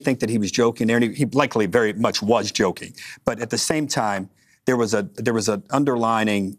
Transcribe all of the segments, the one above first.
think that he was joking there, and he likely very much was joking. But at the same time, there was an underlying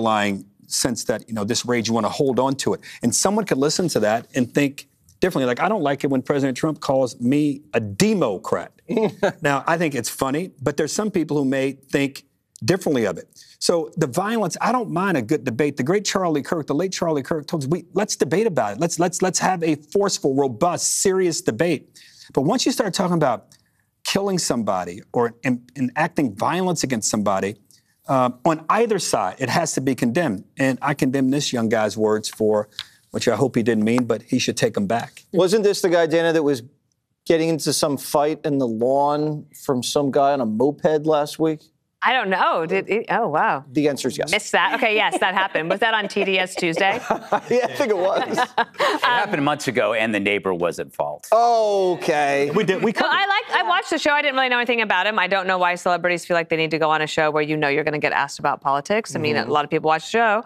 sense that, this rage, you want to hold on to it. And someone could listen to that and think differently. Like, I don't like it when President Trump calls me a Democrat. Now, I think it's funny, but there's some people who may think differently of it. So the violence, I don't mind a good debate. The great Charlie Kirk, the late Charlie Kirk told us, let's debate about it. Let's have a forceful, robust, serious debate. But once you start talking about killing somebody or enacting violence against somebody, on either side, it has to be condemned. And I condemn this young guy's words for, which I hope he didn't mean, but he should take them back. Wasn't this the guy, Dana, that was getting into some fight in the lawn from some guy on a moped last week? I don't know. Oh, wow. The answer is yes. Missed that. Okay, yes, that happened. Was that on TDS Tuesday? Yeah, I think it was. It happened months ago, and the neighbor was at fault. Okay. We did. I watched the show. I didn't really know anything about him. I don't know why celebrities feel like they need to go on a show where you're going to get asked about politics. I mean, a lot of people watch the show.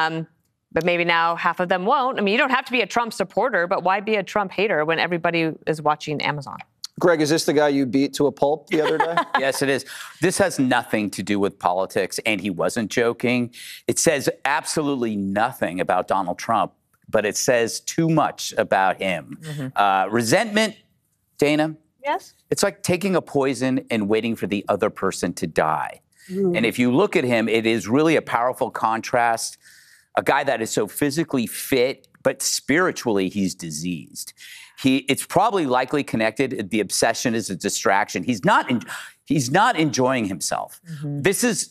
But maybe now half of them won't. I mean, you don't have to be a Trump supporter, but why be a Trump hater when everybody is watching Amazon? Greg, is this the guy you beat to a pulp the other day? Yes, it is. This has nothing to do with politics, and he wasn't joking. It says absolutely nothing about Donald Trump, but it says too much about him. Resentment, Dana? Yes? It's like taking a poison and waiting for the other person to die. And if you look at him, it is really a powerful contrast. A guy that is so physically fit, but spiritually he's diseased. It's probably likely connected. The obsession is a distraction. He's not enjoying himself. This is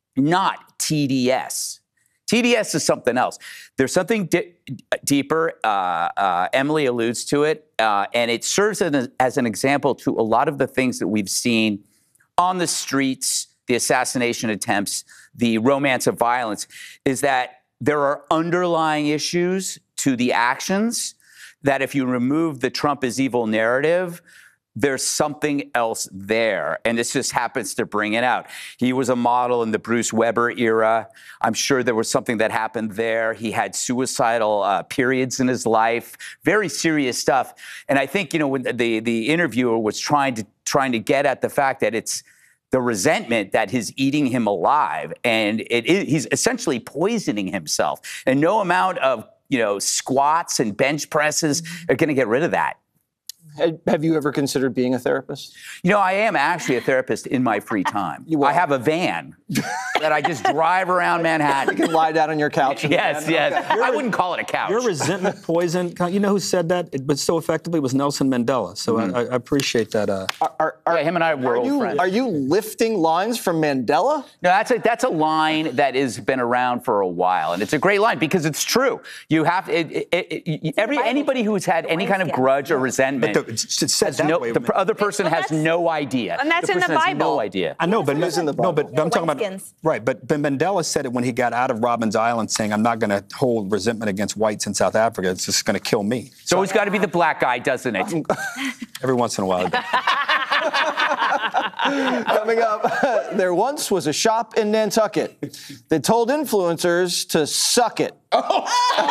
not TDS. TDS is something else. There's something deeper. Emily alludes to it, and it serves as an example to a lot of the things that we've seen on the streets, the assassination attempts, the romance of violence, is that there are underlying issues to the actions that if you remove the Trump is evil narrative, there's something else there. And this just happens to bring it out. He was a model in the Bruce Weber era. I'm sure there was something that happened there. He had suicidal periods in his life, very serious stuff. And I think, when the interviewer was trying to get at the fact that it's the resentment that is eating him alive, and he's essentially poisoning himself. And no amount of squats and bench presses are going to get rid of that. Have you ever considered being a therapist? I am actually a therapist in my free time. I have a van that I just drive around Manhattan. You can lie down on your couch. Yes. Okay. I wouldn't call it a couch. Your resentment poison, you know who said that, but so effectively, was Nelson Mandela. So I appreciate that. Him and I were old friends. Are you lifting lines from Mandela? No, that's a line that has been around for a while, and it's a great line because it's true. You have anybody who's had any kind of grudge or resentment. The other person has no idea. And that's in the Bible. No idea. I know, but it's in the Bible. But I'm talking about right. But Mandela said it when he got out of Robbins Island, saying, "I'm not going to hold resentment against whites in South Africa. It's just going to kill me." It's always got to be the black guy, doesn't it? Every once in a while. Coming up, there once was a shop in Nantucket that told influencers to suck it.